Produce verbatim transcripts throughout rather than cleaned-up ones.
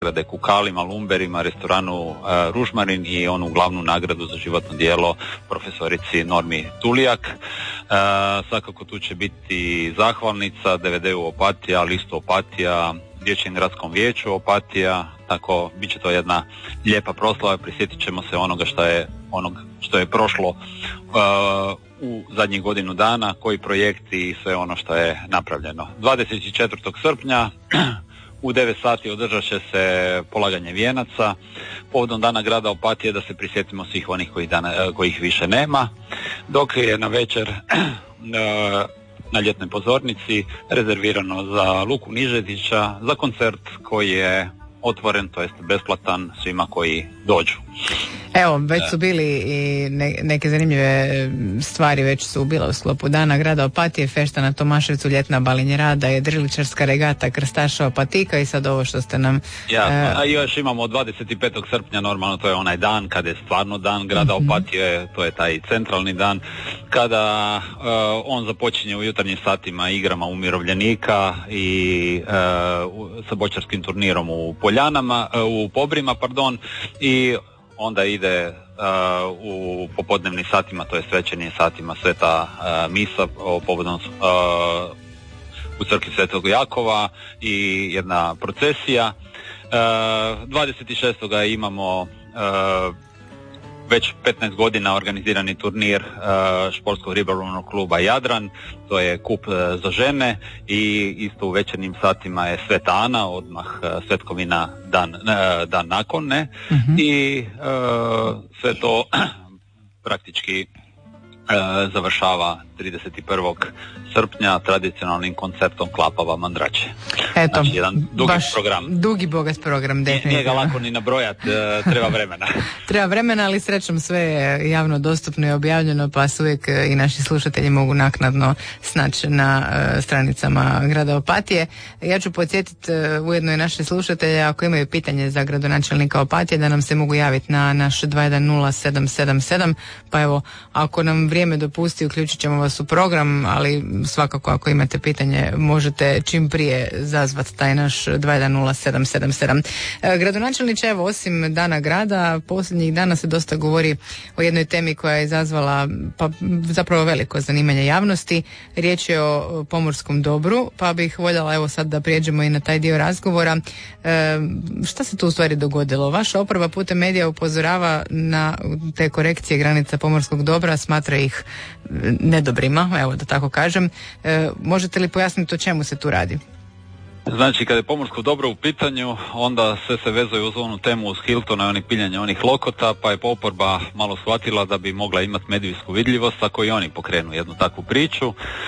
nagrade Kukalima, Lumberima, restoranu uh, Ružmarin i onu glavnu nagradu za životno djelo profesorici Normi Tulijak. Uh, svakako tu će biti zahvalnica D V D-u Opatija, listu Opatija, Dječjem gradskom vijeću Opatija, tako bit će to jedna lijepa proslava, prisjetit ćemo se onoga što je, onog što je prošlo uh, u zadnjih godinu dana, koji projekti i sve ono što je napravljeno. dvadeset četvrtog srpnja u devet sati održat će se polaganje vijenaca povodom Dana grada Opatije, da se prisjetimo svih onih kojih, dana, kojih više nema, dok je na večer na ljetnoj pozornici rezervirano za Luku Nižetića za koncert koji je otvoren, to jest besplatan svima koji dođu. Evo, već su bili i ne, neke zanimljive stvari, već su bile u sklopu Dana grada Opatije, fešta na Tomaševcu, ljetna balinjerada, jedriličarska regata krstaša Opatika i sad ovo što ste nam... Ja, uh, a još imamo dvadeset petog srpnja, normalno to je onaj dan kada je stvarno Dan grada uh-huh. Opatije, to je taj centralni dan, kada uh, on započinje u jutarnjim satima igrama umirovljenika i uh, sa boćarskim turnirom u Poljanama, uh, u Pobrima, pardon, i onda ide uh, u popodnevnim satima, to je večernjim satima, sveta uh, misa povodom uh, u crkvi Svetog Jakova i jedna procesija. Uh, dvadeset šestog imamo uh, već petnaest godina organizirani turnir uh, športskog ribolovnog kluba Jadran, to je kup uh, za žene i isto u večernjim satima je Sveta Ana, odmah uh, svetkovina dan, uh, dan nakon, ne? Uh-huh. I uh, sve to praktički uh, završava trideset prvog srpnja tradicionalnim koncertom Klapava Mandrače. Eto, znači jedan dugi program. Dugi bogat program, definitivno. Nije ga lako ni nabrojat, treba vremena. Treba vremena, ali srećom sve je javno dostupno i objavljeno, pa se uvijek i naši slušatelji mogu naknadno snaći na uh, stranicama grada Opatije. Ja ću podsjetiti uh, ujedno i naše slušatelje, ako imaju pitanje za gradonačelnika Opatije, da nam se mogu javiti na naš dva jedan nula sedam sedam sedam, pa evo, ako nam vrijeme dopusti, uključit ćemo vas u program, ali svakako ako imate pitanje možete čim prije zazvati taj naš dva jedan nula sedam sedam sedam. Gradonačelniče, evo, osim Dana grada, posljednjih dana se dosta govori o jednoj temi koja je izazvala pa zapravo veliko zanimanje javnosti. Riječ je o pomorskom dobru, pa bih voljela evo sad da prijeđemo i na taj dio razgovora. E, šta se tu u stvari dogodilo? Vaša oporba putem medija upozorava na te korekcije granica pomorskog dobra, smatra ih nedobrima, evo da tako kažem. E, možete li pojasniti o čemu se tu radi? Znači, kada je pomorsko dobro u pitanju, onda sve se vezuje uz onu temu uz Hiltona i onih piljanja onih lokota, pa je oporba malo shvatila da bi mogla imati medijsku vidljivost ako i oni pokrenu jednu takvu priču.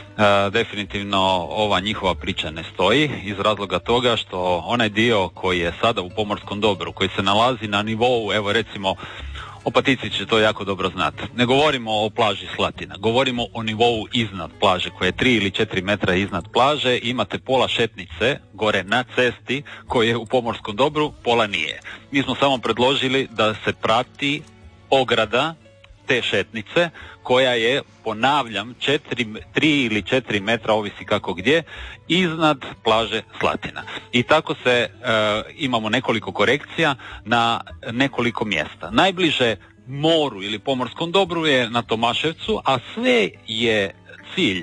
E, definitivno ova njihova priča ne stoji iz razloga toga što onaj dio koji je sada u pomorskom dobru, koji se nalazi na nivou, evo recimo, Opatici će to jako dobro znati. Ne govorimo o plaži Slatina, govorimo o nivou iznad plaže, koja je tri ili četiri metra iznad plaže. Imate pola šetnice gore na cesti koje je u pomorskom dobru, pola nije. Mi smo samo predložili da se prati ograda te šetnice koja je, ponavljam, četiri, tri ili četiri metra, ovisi kako gdje, iznad plaže Slatina. I tako se e, imamo nekoliko korekcija na nekoliko mjesta. Najbliže moru ili pomorskom dobru je na Tomaševcu, a sve je cilj e,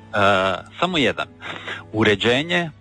samo jedan. Uređenje e,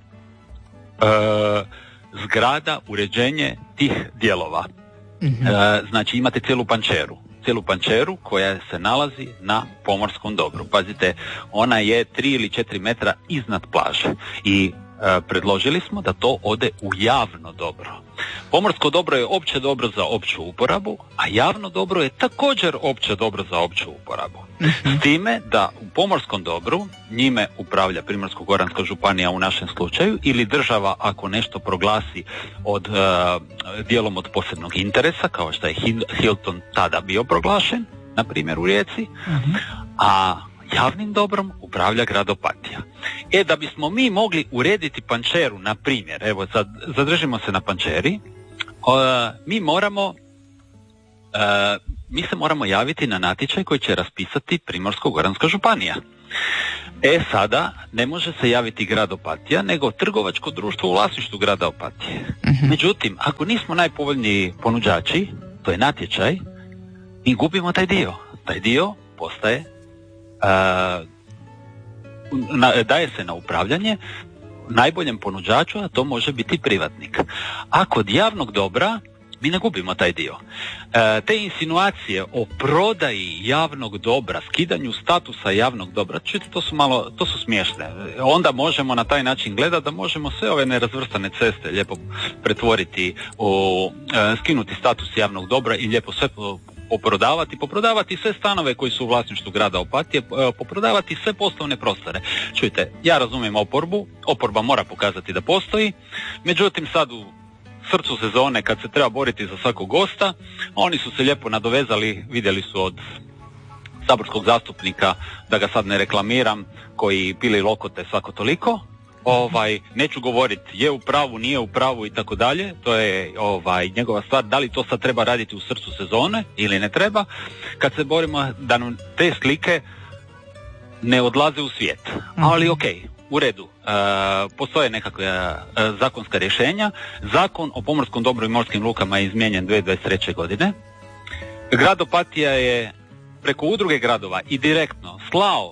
zgrada, uređenje tih dijelova. Mm-hmm. E, znači imate cijelu Pančeru. cijelu Pančeru koja se nalazi na pomorskom dobru. Pazite, ona je tri ili četiri metra iznad plaže i e, predložili smo da to ode u javno dobro. Pomorsko dobro je opće dobro za opću uporabu, a javno dobro je također opće dobro za opću uporabu. S time da u pomorskom dobru njime upravlja Primorsko-goranska županija u našem slučaju ili država ako nešto proglasi od uh, dijelom od posebnog interesa, kao što je Hilton tada bio proglašen, na primjer u Rijeci, uh-huh. a javnim dobrom upravlja grad Opatija. E, da bismo mi mogli urediti Pančeru, na primjer, evo sad zadržimo se na Pančeri, uh, mi moramo uh, mi se moramo javiti na natječaj koji će raspisati Primorsko-goranska županija. E sada, ne može se javiti grad Opatija, nego trgovačko društvo u vlasništvu grada Opatije. Uh-huh. Međutim, ako nismo najpovoljniji ponuđači, to je natječaj, mi gubimo taj dio. Taj dio postaje, uh, na, daje se na upravljanje najboljem ponuđaču, a to može biti privatnik. A kod javnog dobra mi ne gubimo taj dio. E, te insinuacije o prodaji javnog dobra, skidanju statusa javnog dobra, čujte, to su malo, to su smiješne. Onda možemo na taj način gledati da možemo sve ove nerazvrstane ceste lijepo pretvoriti u e, skinuti status javnog dobra i lijepo sve poprodavati, poprodavati sve stanove koji su u vlasništvu grada Opatije, poprodavati sve poslovne prostore. Čujte, ja razumijem oporbu, oporba mora pokazati da postoji, međutim sad u srcu sezone kad se treba boriti za svakog gosta, oni su se lijepo nadovezali, vidjeli su od saborskog zastupnika, da ga sad ne reklamiram, koji pili lokote svako toliko. Ovaj, neću govoriti je u pravu, nije u pravu i tako dalje, to je ovaj, njegova stvar, da li to sad treba raditi u srcu sezone ili ne treba, kad se borimo da nam te slike ne odlaze u svijet. Mm-hmm. Ali ok, u redu, e, postoje nekakve e, zakonska rješenja. Zakon o pomorskom dobru i morskim lukama je izmijenjen dvije tisuće dvadeset treće. godine. Grad Opatija je preko udruge gradova i direktno slao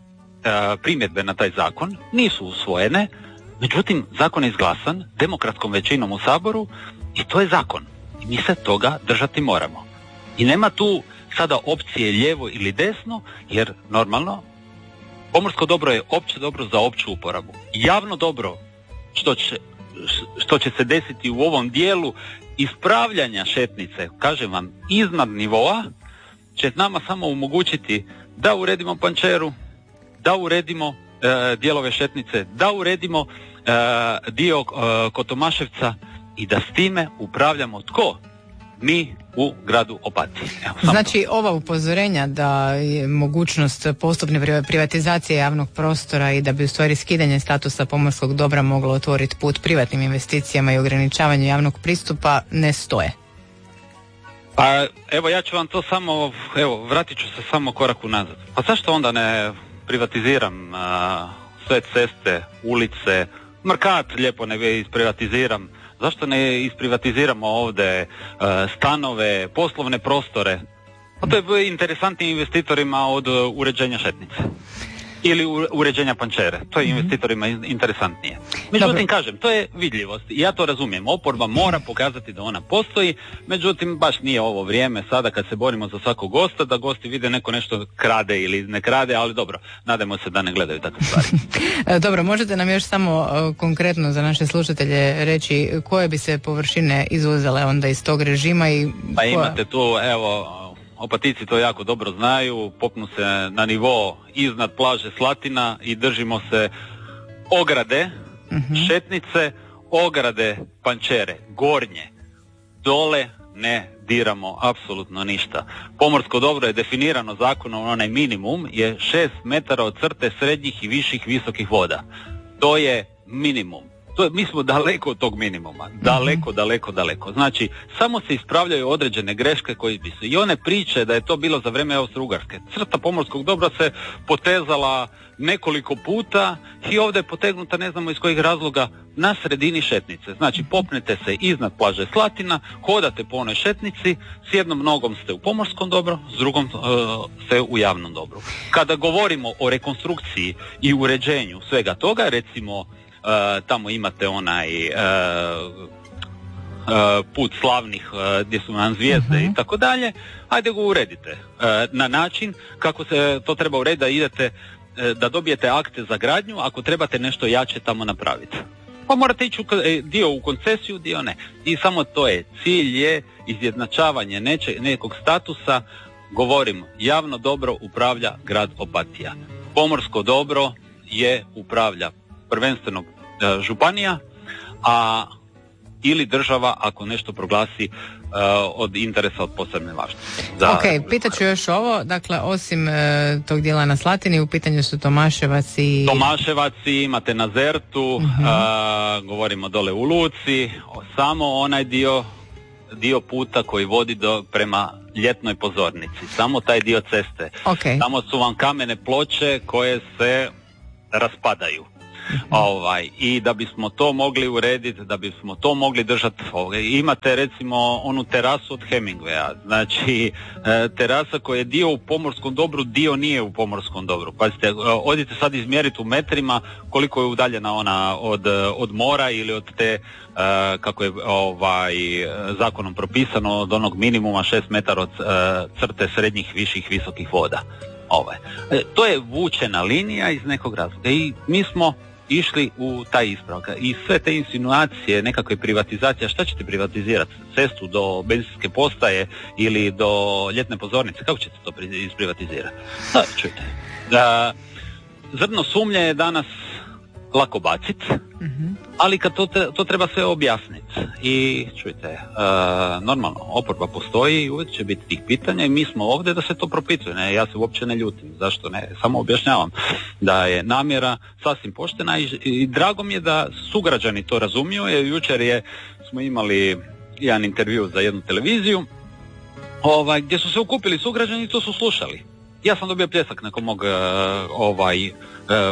e, primjedbe na taj zakon, nisu usvojene, međutim zakon je izglasan demokratskom većinom u Saboru i to je zakon. I mi se toga držati moramo. I nema tu sada opcije lijevo ili desno, jer normalno pomorsko dobro je opće dobro za opću uporabu. Javno dobro, što će, što će se desiti u ovom dijelu ispravljanja šetnice, kažem vam, iznad nivoa, će nama samo omogućiti da uredimo Pančeru, da uredimo e, dijelove šetnice, da uredimo e, dio e, Kotomaševca i da s time upravljamo tko? Mi u gradu Opatiji. Evo, znači to. Ova upozorenja da je mogućnost postupne privatizacije javnog prostora i da bi u stvari skidanje statusa pomorskog dobra moglo otvoriti put privatnim investicijama i ograničavanju javnog pristupa ne stoje. Pa evo ja ću vam to samo, evo vratit ću se samo korak unazad. Pa zašto onda ne privatiziram a, sve ceste, ulice, Mrkat lijepo ne isprivatiziram, zašto ne isprivatiziramo ovdje uh, stanove, poslovne prostore? Pa to je interesantnije investitorima od uh, uređenja šetnice. Ili u, uređenja Pančere. To je mm-hmm. investitorima interesantnije. Međutim, Dobre. kažem, to je vidljivost. I ja to razumijem. Oporba mora pokazati da ona postoji, međutim, baš nije ovo vrijeme sada kad se borimo za svakog gosta, da gosti vide neko nešto krade ili ne krade, ali dobro, nadajmo se da ne gledaju takve stvari. Dobro, možete nam još samo uh, konkretno za naše slušatelje reći koje bi se površine izuzele onda iz tog režima i... Pa koja... imate tu, evo... Opatici to jako dobro znaju, popnu se na nivo iznad plaže Slatina i držimo se ograde, uh-huh. šetnice, ograde Pančere, gornje, dole ne diramo apsolutno ništa. Pomorsko dobro je definirano zakonom, onaj minimum je šest metara od crte srednjih i viših visokih voda. To je minimum. To, mi smo daleko od tog minimuma, daleko, daleko, daleko. Znači, samo se ispravljaju određene greške koje bi se, i one priče da je to bilo za vrijeme Austro-Ugarske. Crta pomorskog dobra se potezala nekoliko puta i ovdje je potegnuta, ne znamo iz kojih razloga, na sredini šetnice. Znači, popnete se iznad plaže Slatina, hodate po onoj šetnici, s jednom nogom ste u pomorskom dobru, s drugom uh, ste u javnom dobru. Kada govorimo o rekonstrukciji i uređenju svega toga, recimo, Uh, tamo imate onaj uh, uh, put slavnih uh, gdje su nam zvijezde uh-huh. i tako dalje, ajde ga uredite uh, na način kako se to treba urediti, da idete uh, da dobijete akte za gradnju, ako trebate nešto jače tamo napraviti. Pa morate ići u, dio u koncesiju, dio ne. I samo to je, cilj je izjednačavanje neče, nekog statusa, govorim, javno dobro upravlja grad Opatija. Pomorsko dobro je upravlja prvenstveno e, županija, a ili država ako nešto proglasi e, od interesa od posebne važnosti. Ok, pitat ću još ovo, dakle osim e, tog dijela na Slatini, u pitanju su Tomaševac i... Tomaševac imate na Zertu, uh-huh. e, govorimo dole u Luci, samo onaj dio, dio puta koji vodi do, prema ljetnoj pozornici, samo taj dio ceste. Okay. Tamo su vam kamene ploče koje se raspadaju. Ovaj, i da bismo to mogli urediti, da bismo to mogli držati, ovaj, imate recimo onu terasu od Hemingwaya, znači e, terasa koja je dio u pomorskom dobru, dio nije u pomorskom dobru. Pazite, odite sad izmjeriti u metrima koliko je udaljena ona od, od mora ili od te, e, kako je ovaj, zakonom propisano, od onog minimuma šest metara od e, crte srednjih, viših, visokih voda. Ovaj. E, to je vučena linija iz nekog razloga i mi smo išli u taj ispravak. I sve te insinuacije, nekakve privatizacije, šta ćete privatizirati? Cestu do benzinske postaje ili do ljetne pozornice? Kako ćete to isprivatizirati? Da, čujte. Da, zrno sumnje je danas lako baciti, mm-hmm. ali kad to, to treba sve objasniti. I čujte, uh, normalno, oporba postoji i uvijek će biti tih pitanja i mi smo ovdje da se to propituje. Ne, ja se uopće ne ljutim, zašto ne, samo objašnjavam da je namjera sasvim poštena i, i drago mi je da sugrađani to razumiju, jer jučer je, smo imali jedan intervju za jednu televiziju ovaj, gdje su se okupili sugrađani i to su slušali. Ja sam dobio pljesak nakon mog uh, ovaj, uh,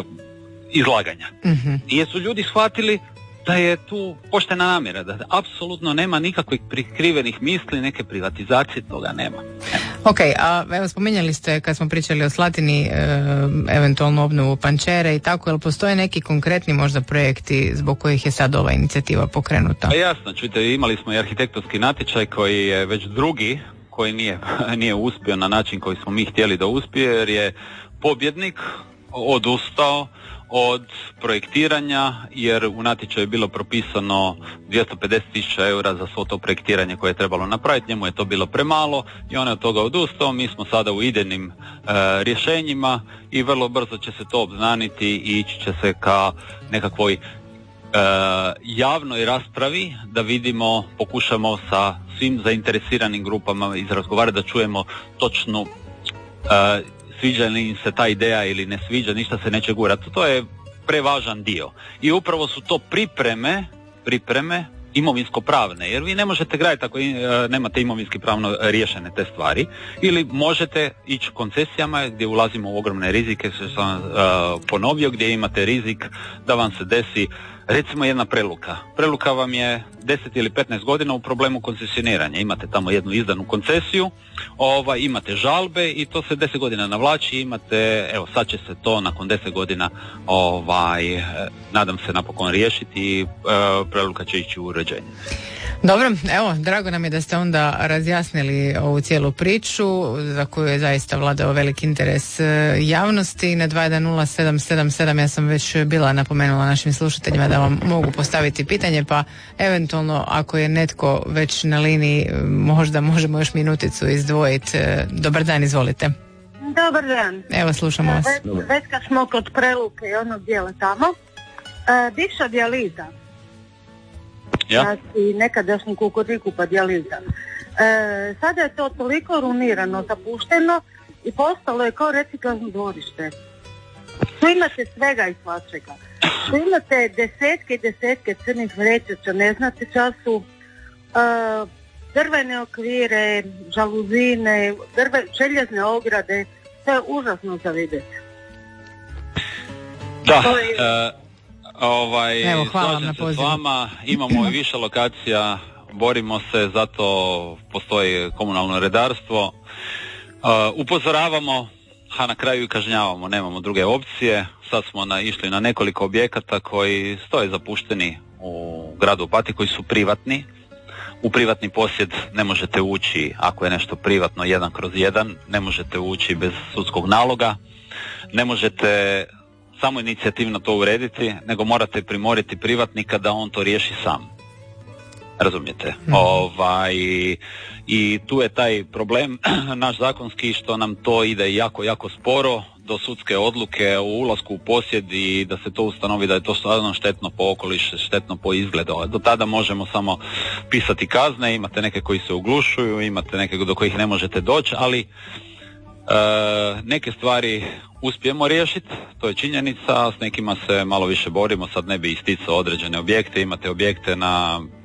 izlaganja. Mm-hmm. I su ljudi shvatili da je tu poštena namjera, da apsolutno nema nikakvih prikrivenih misli, neke privatizacije, toga nema. nema. Ok, a evo spominjali ste kad smo pričali o Slatini e, eventualno obnovu Pančere i tako, jel postoje neki konkretni možda projekti zbog kojih je sad ova inicijativa pokrenuta? Pa jasno, čujte, imali smo i arhitektonski natječaj koji je već drugi, koji nije, nije uspio na način koji smo mi htjeli da uspije, jer je pobjednik odustao od projektiranja, jer u natječaju je bilo propisano dvjesto pedeset tisuća eura za svo to projektiranje koje je trebalo napraviti, njemu je to bilo premalo i on je od toga odustao. Mi smo sada u idejnim e, rješenjima i vrlo brzo će se to obznaniti i ići će se ka nekakvoj e, javnoj raspravi da vidimo, pokušamo sa svim zainteresiranim grupama izrazgovarati, da čujemo točnu e, sviđa li im se ta ideja ili ne sviđa, ništa se neće gurati. To je prevažan dio. I upravo su to pripreme, pripreme imovinsko-pravne, jer vi ne možete graditi ako nemate imovinski pravno riješene te stvari, ili možete ići koncesijama gdje ulazimo u ogromne rizike, što sam uh, ponovio, gdje imate rizik da vam se desi recimo jedna preluka. Preluka vam je deset ili petnaest godina u problemu koncesioniranja. Imate tamo jednu izdanu koncesiju, ovaj, imate žalbe i to se deset godina navlači, imate, evo sad će se to nakon deset godina ovaj, nadam se napokon riješiti i uh, preluka će ići u uređenje. Dobro, evo, drago nam je da ste onda razjasnili ovu cijelu priču za koju je zaista vladao veliki interes javnosti. Na dva jedan nula sedam sedam sedam ja sam već bila napomenula našim slušateljima da vam mogu postaviti pitanje, pa eventualno ako je netko već na liniji možda možemo još minuticu izdvojiti. Dobar dan, izvolite. Dobar dan. Evo, slušamo vas. Već, već kad smo kod Preluke i onog dijela tamo, e, bivša dijaliza, ja. Znači nekadašnji Kukuriku pa dijaliza. E, sada je to toliko ruinirano, zapušteno i postalo je kao reciklažno dvorište. Tu imate svega i svačega. Tu imate desetke i desetke crnih vrećica, ne znate čas su e, drvene okvire, žaluzine, drve, željezne ograde, to je užasno za vidjeti. Da, to je... uh... Ovaj, Evo, hvala slažem na se pozivu. s vama, imamo i više lokacija, borimo se, zato postoji komunalno redarstvo. Uh, upozoravamo, a na kraju i kažnjavamo, nemamo druge opcije. Sad smo na, išli na nekoliko objekata koji stoje zapušteni u gradu Opatiji, koji su privatni. U privatni posjed ne možete ući ako je nešto privatno jedan kroz jedan, ne možete ući bez sudskog naloga, ne možete samo inicijativno to urediti, nego morate primoriti privatnika da on to riješi sam. Razumijete? Mm. Ovaj, i tu je taj problem naš zakonski, što nam to ide jako, jako sporo do sudske odluke o ulasku u posjed i da se to ustanovi da je to stvarno štetno po okoliš, štetno po izgledu. Do tada možemo samo pisati kazne, imate neke koji se oglušuju, imate neke do kojih ne možete doći, ali Uh, neke stvari uspijemo riješiti, to je činjenica, a s nekima se malo više borimo. Sad ne bi isticao određene objekte, imate objekte na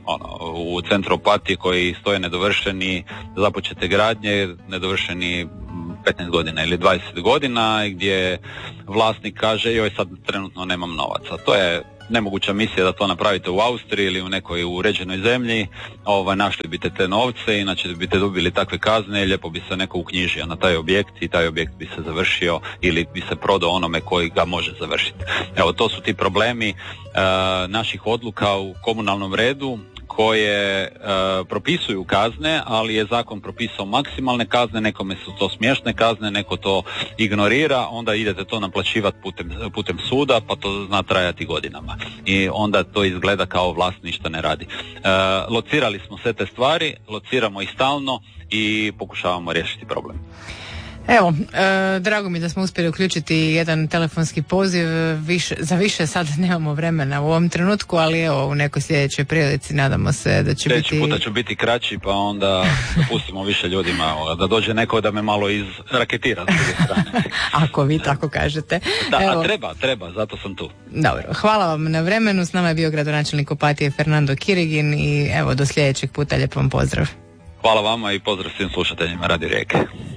ono, u centru Opatije koji stoje nedovršeni, započete gradnje, nedovršeni petnaest godina ili dvadeset godina, gdje vlasnik kaže joj sad trenutno nemam novaca. To je nemoguća misija da to napravite u Austriji ili u nekoj uređenoj zemlji, ovaj, našli biste te novce, inače biste dobili takve kazne i lijepo bi se neko uknjižio na taj objekt i taj objekt bi se završio ili bi se prodao onome koji ga može završiti. Evo, to su ti problemi e, naših odluka u komunalnom redu koje e, propisuju kazne, ali je zakon propisao maksimalne kazne, nekome su to smiješne kazne, neko to ignorira, onda idete to naplaćivati putem, putem suda, pa to zna trajati godinama. I onda to izgleda kao vlast ništa ne radi. E, locirali smo sve te stvari, lociramo ih stalno i pokušavamo riješiti problem. Evo, e, drago mi da smo uspjeli uključiti jedan telefonski poziv, više, za više sad nemamo vremena u ovom trenutku, ali evo u nekoj sljedećoj prilici nadamo se da će Sljedeći biti... Sljedeći puta ću biti kraći, pa onda pustimo više ljudima, da dođe neko da me malo izraketira s druge strane. Ako vi tako kažete. Da, evo, a treba, treba, zato sam tu. Dobro, hvala vam na vremenu, s nama je bio gradonačelnik Opatije Fernando Kirigin i evo do sljedećeg puta lijep vam pozdrav. Hvala vama i pozdrav svim slušateljima Radio Rijeke.